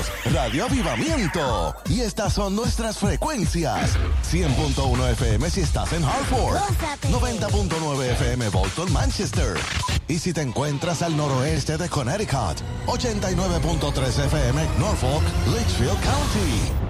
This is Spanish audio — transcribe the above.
somos Radio Avivamiento. Y estas son nuestras frecuencias. 100.1 FM si estás en Hartford. 90.9 FM Bolton, Manchester. Y si te encuentras al noroeste de Connecticut, 89.3 FM Norfolk, Litchfield County.